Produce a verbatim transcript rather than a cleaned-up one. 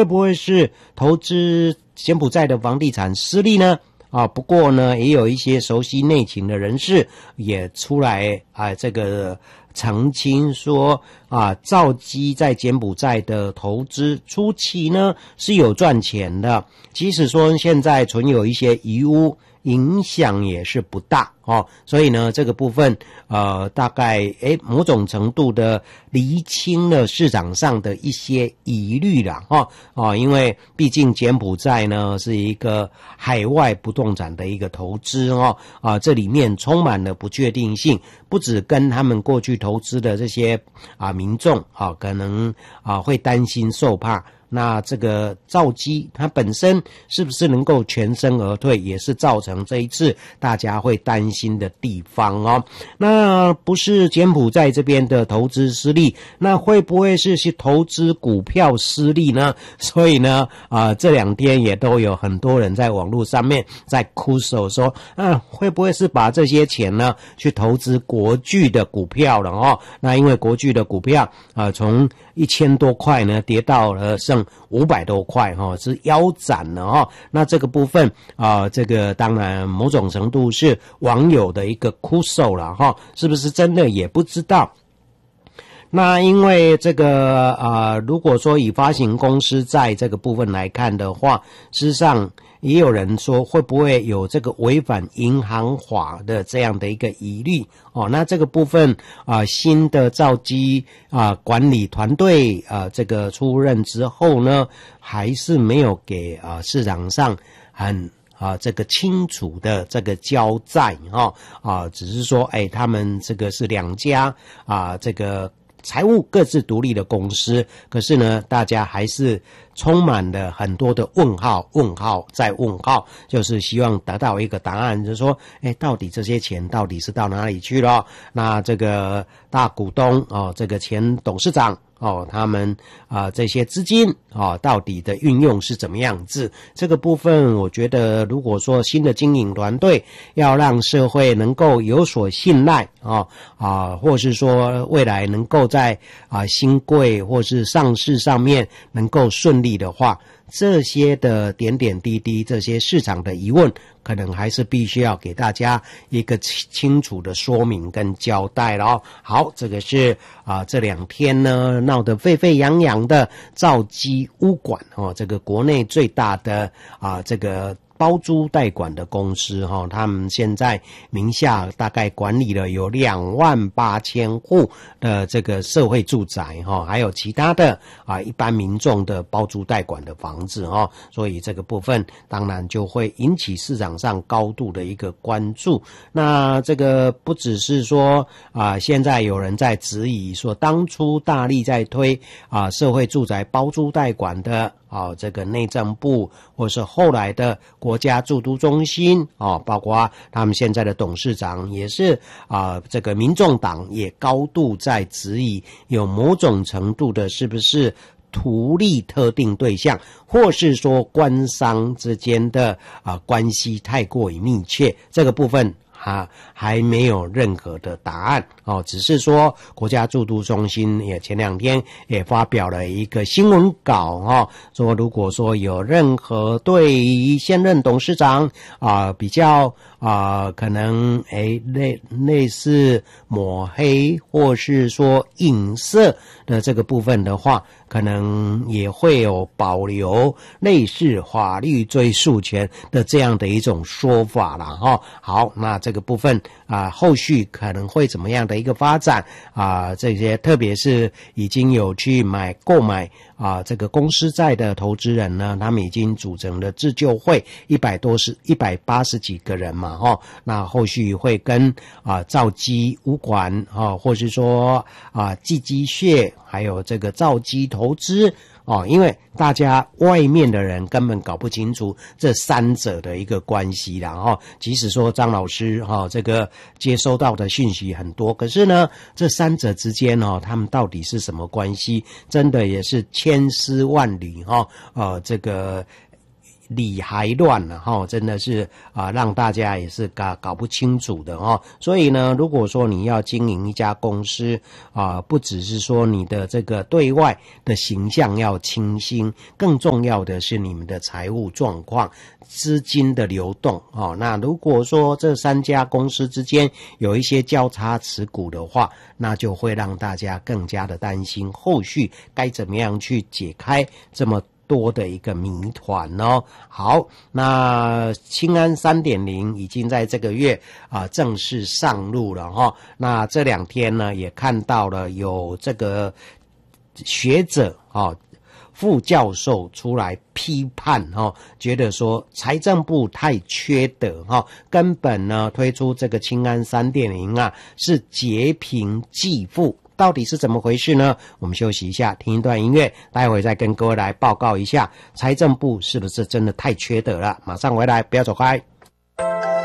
会不会是投资柬埔寨的房地产失利呢？啊，不过呢，也有一些熟悉内情的人士也出来啊，这个澄清说啊，兆基在柬埔寨的投资初期呢是有赚钱的，即使说现在存有一些遗污，影响也是不大哦，所以呢，这个部分呃，大概诶某种程度的厘清了市场上的一些疑虑啦，哈哦，因为毕竟柬埔寨呢是一个海外不动产的一个投资哦，啊，这里面充满了不确定性，不只跟他们过去投资的这些啊民众啊，可能啊会担心受怕。那这个兆基它本身是不是能够全身而退，也是造成这一次大家会担心的地方哦。那不是柬埔寨这边的投资失利，那会不会是去投资股票失利呢？所以呢，啊、呃，这两天也都有很多人在网络上面在哭手说，嗯、啊，会不会是把这些钱呢去投资国巨的股票了哦？那因为国巨的股票啊、呃，从一千多块呢跌到了剩五百多块哈、哦，是腰斩了哈、哦。那这个部分啊、呃，这个当然某种程度是网友的一个哭诉了哈、哦，是不是真的也不知道。那因为这个啊、呃，如果说以发行公司在这个部分来看的话，事实上也有人说会不会有这个违反银行法的这样的一个疑虑哦？那这个部分啊、呃，新的兆基啊管理团队啊这个出任之后呢，还是没有给啊、呃、市场上很啊这个清楚的这个交代哈啊，只是说哎他们这个是两家啊这个财务各自独立的公司，可是呢，大家还是充满了很多的问号，问号再问号，就是希望得到一个答案，就是说，哎，到底这些钱到底是到哪里去了？那这个大股东哦，这个前董事长哦，他们啊、呃、这些资金哦，到底的运用是怎么样子？这个部分，我觉得如果说新的经营团队要让社会能够有所信赖啊啊，或是说未来能够在啊新贵或是上市上面能够顺利的话，这些的点点滴滴，这些市场的疑问，可能还是必须要给大家一个清楚的说明跟交代了哦。好，这个是啊、呃、这两天呢闹得沸沸扬扬的兆基屋管哦，这个国内最大的啊、呃、这个包租代管的公司哈、哦，他们现在名下大概管理了有两万八千户的这个社会住宅哈、哦，还有其他的啊一般民众的包租代管的房子哈、哦，所以这个部分当然就会引起市场上高度的一个关注。那这个不只是说啊，现在有人在质疑说，当初大力在推啊社会住宅包租代管的。啊，这个内政部或是后来的国家住都中心啊，包括他们现在的董事长也是啊，这个民众党也高度在质疑，有某种程度的是不是图利特定对象，或是说官商之间的啊关系太过于密切，这个部分。啊，还没有任何的答案哦，只是说国家住都中心也前两天也发表了一个新闻稿哦，说如果说有任何对于现任董事长啊比较啊可能诶类类似抹黑或是说影射的这个部分的话，可能也会有保留类似法律追诉权的这样的一种说法啦哈、哦。好，那这个部分啊、呃，后续可能会怎么样的一个发展啊、呃？这些特别是已经有去买购买啊、呃、这个公司债的投资人呢，他们已经组成了自救会，一百多十一百八十几个人嘛哈、哦。那后续会跟啊、呃、兆基屋管啊，或是说啊寄机械，还有这个兆基投资。哦，因为大家外面的人根本搞不清楚这三者的一个关系啦哈、哦。即使说张老师哈、哦、这个接收到的讯息很多，可是呢，这三者之间哦，他们到底是什么关系？真的也是千丝万缕哈、哦。呃，这个理还乱了哈，真的是啊，让大家也是搞搞不清楚的哦。所以呢，如果说你要经营一家公司啊，不只是说你的这个对外的形象要清新，更重要的是你们的财务状况、资金的流动哦。那如果说这三家公司之间有一些交叉持股的话，那就会让大家更加的担心，后续该怎么样去解开这么多的一个谜团哦。好，那青安 三点零 已经在这个月啊、呃、正式上路了哈、哦。那这两天呢也看到了有这个学者啊、哦、副教授出来批判哦，觉得说财政部太缺德哈、哦，根本呢推出这个青安 三点零 啊是劫贫济富。到底是怎么回事呢？我们休息一下，听一段音乐，待会再跟各位来报告一下财政部是不是真的太缺德了。马上回来，不要走开。